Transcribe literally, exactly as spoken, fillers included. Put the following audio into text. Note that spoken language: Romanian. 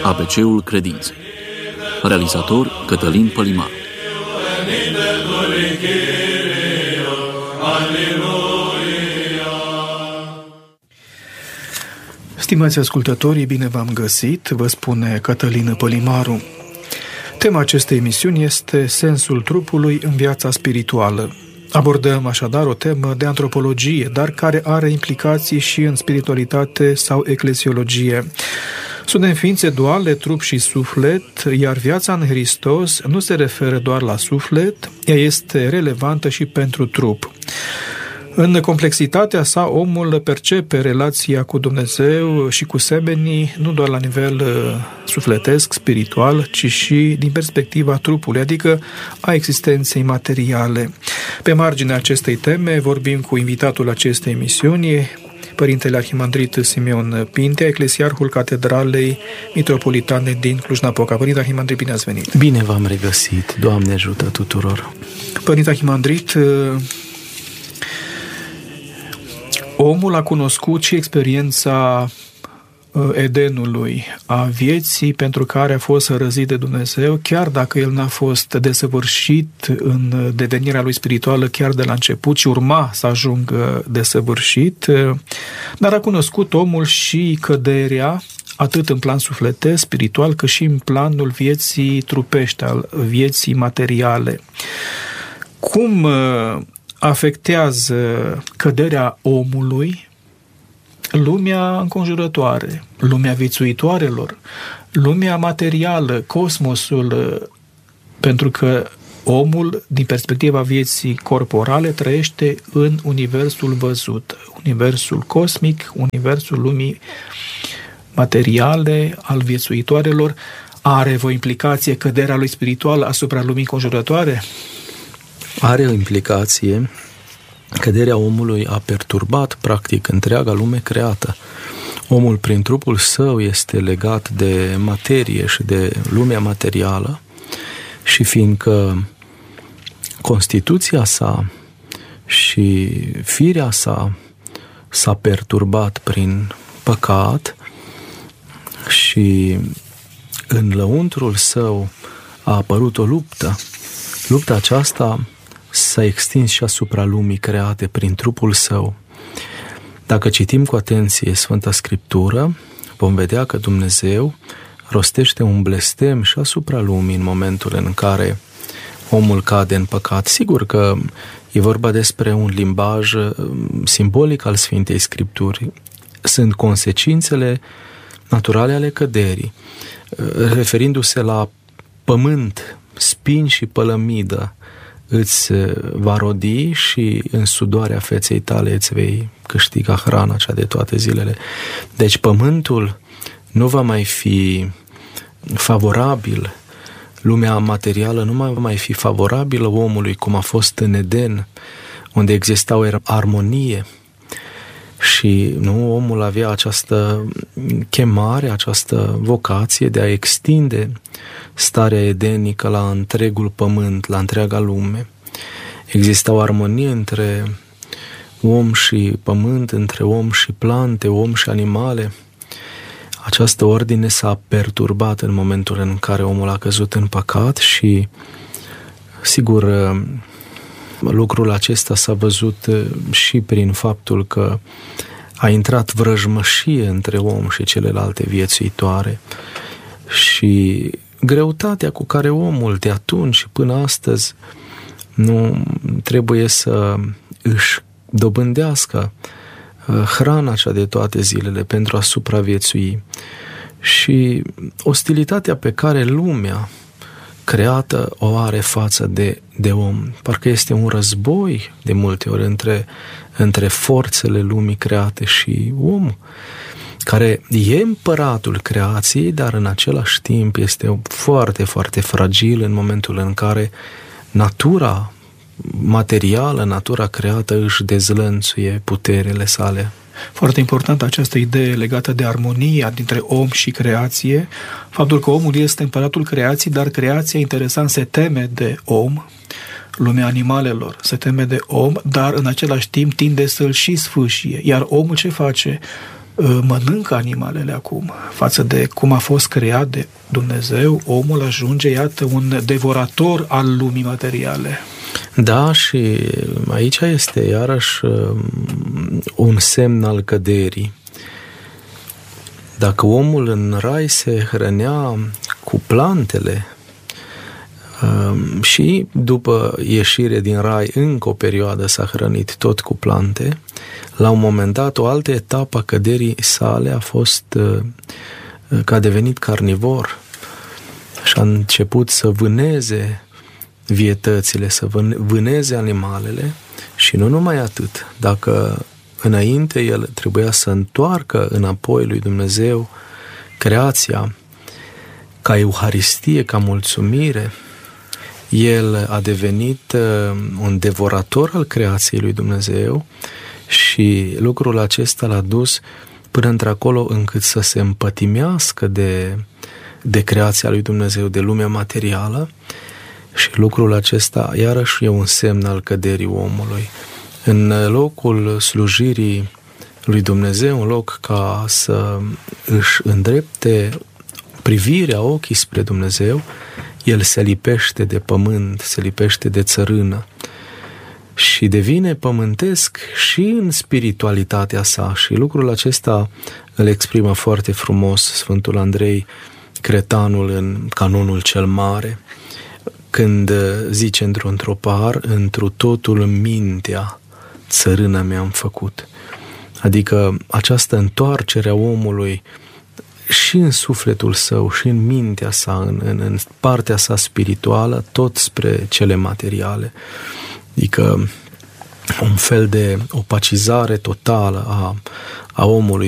A B C-ul credinței. Realizator Cătălin Pălimar. Stimați ascultătorii, bine v-am găsit, vă spune Cătălin Pălimaru. Tema acestei emisiuni este sensul trupului în viața spirituală. Abordăm așadar o temă de antropologie, dar care are implicații și în spiritualitate sau eclesiologie. Suntem ființe duale, trup și suflet, iar viața în Hristos nu se referă doar la suflet, ea este relevantă și pentru trup. În complexitatea sa, omul percepe relația cu Dumnezeu și cu semenii nu doar la nivel sufletesc, spiritual, ci și din perspectiva trupului, adică a existenței materiale. Pe marginea acestei teme vorbim cu invitatul acestei emisiuni, Părintele Arhimandrit Simeon Pintea, eclesiarhul Catedralei Mitropolitane din Cluj-Napoca. Părinte Arhimandrit, bine ați venit! Bine v-am regăsit! Doamne ajută tuturor! Părinte Arhimandrit, omul a cunoscut și experiența Edenului, a vieții pentru care a fost răzit de Dumnezeu, chiar dacă el n-a fost desăvârșit în devenirea lui spirituală chiar de la început, ci urma să ajungă desăvârșit, dar a cunoscut omul și căderea, atât în plan sufletesc, spiritual, cât și în planul vieții trupești, al vieții materiale. Cum afectează căderea omului lumea înconjurătoare, lumea viețuitoarelor, lumea materială, cosmosul, pentru că omul, din perspectiva vieții corporale, trăiește în universul văzut, universul cosmic, universul lumii materiale, al viețuitoarelor. Are o implicație căderea lui spirituală asupra lumii înconjurătoare? Are o implicație. Căderea omului a perturbat, practic, întreaga lume creată. Omul, prin trupul său, este legat de materie și de lumea materială și fiindcă constituția sa și firea sa s-a perturbat prin păcat și în lăuntrul său a apărut o luptă. Lupta aceasta s-a extins și asupra lumii create prin trupul său. Dacă citim cu atenție Sfânta Scriptură, vom vedea că Dumnezeu rostește un blestem și asupra lumii în momentul în care omul cade în păcat. Sigur că e vorba despre un limbaj simbolic al Sfintei Scripturi. Sunt consecințele naturale ale căderii, referindu-se la pământ, spini și pălămidă, îți va rodi și în sudoarea feței tale îți vei câștiga hrana cea de toate zilele. Deci pământul nu va mai fi favorabil, lumea materială nu va mai fi favorabilă omului cum a fost în Eden, unde exista o armonie și nu, omul avea această chemare, această vocație de a extinde starea edenică la întregul pământ, la întreaga lume. Exista o armonie între om și pământ, între om și plante, om și animale. Această ordine s-a perturbat în momentul în care omul a căzut în păcat și, sigur, lucrul acesta s-a văzut și prin faptul că a intrat vrăjmășie între om și celelalte viețuitoare și greutatea cu care omul de atunci și până astăzi nu trebuie să își dobândească hrana cea de toate zilele pentru a supraviețui și ostilitatea pe care lumea creată o are față de, de om. Parcă este un război de multe ori între, între forțele lumii create și om, care e împăratul creației, dar în același timp este foarte, foarte fragil în momentul în care natura materială, natura creată își dezlănțuie puterile sale. Foarte importantă această idee legată de armonia dintre om și creație, faptul că omul este împăratul creației, dar creația, interesant, se teme de om, lumea animalelor se teme de om, dar în același timp tinde să-l și sfâșie. Iar omul ce face? mănâncă animalele acum. Față de cum a fost creat de Dumnezeu, omul ajunge, iată, un devorator al lumii materiale. Da, și aici este iarăși un semn al căderii. Dacă omul în rai se hrănea cu plantele și după ieșire din rai încă o perioadă s-a hrănit tot cu plante, la un moment dat o altă etapă a căderii sale a fost că a devenit carnivor și a început să vâneze vietățile, să vâneze animalele și nu numai atât. Dacă înainte el trebuia să întoarcă înapoi lui Dumnezeu creația ca euharistie, ca mulțumire, el a devenit un devorator al creației lui Dumnezeu și lucrul acesta l-a dus până într-acolo încât să se împătimească de, de creația lui Dumnezeu, de lumea materială, și lucrul acesta iarăși e un semn al căderii omului. În locul slujirii lui Dumnezeu, în loc ca să își îndrepte privirea, ochii spre Dumnezeu, el se lipește de pământ, se lipește de țărână și devine pământesc și în spiritualitatea sa. Și lucrul acesta îl exprimă foarte frumos Sfântul Andrei Cretanul în Canonul cel Mare, când zice într-un tropar: întru totul mintea țărână mi-am făcut. Adică această întoarcere a omului și în sufletul său și în mintea sa, în, în, în partea sa spirituală, tot spre cele materiale. Adică un fel de opacizare totală a, a omului